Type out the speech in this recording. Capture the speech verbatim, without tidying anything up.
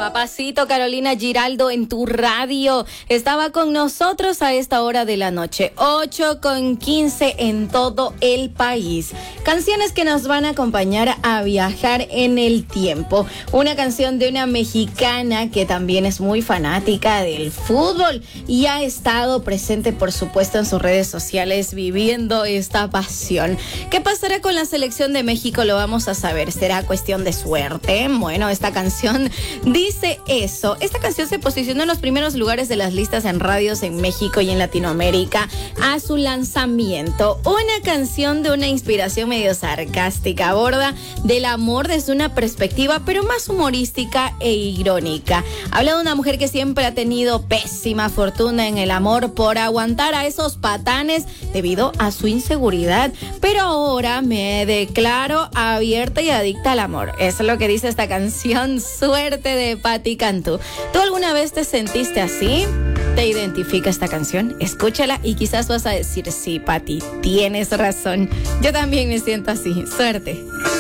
Papacito, Carolina Giraldo en tu radio. Estaba con nosotros a esta hora de la noche, ocho con quince en todo el país. Canciones que nos van a acompañar a viajar en el tiempo. Una canción de una mexicana que también es muy fanática del fútbol y ha estado presente, por supuesto, en sus redes sociales viviendo esta pasión. ¿Qué pasará con la selección de México? Lo vamos a saber. ¿Será cuestión de suerte? Bueno, esta canción dice eso. Esta canción se posicionó en los primeros lugares de las listas en radios en México y en Latinoamérica a su lanzamiento. Una canción de una inspiración medio sarcástica, aborda del amor desde una perspectiva pero más humorística e irónica. Habla de una mujer que siempre ha tenido pésima fortuna en el amor por aguantar a esos patanes debido a su inseguridad, pero ahora me declaro abierta y adicta al amor. Eso es lo que dice esta canción, Suerte, de Patti Cantú. ¿Tú alguna vez te sentiste así? ¿Te identifica esta canción? Escúchala y quizás vas a decir, sí, Patti, tienes razón. Yo también me siento así. Suerte.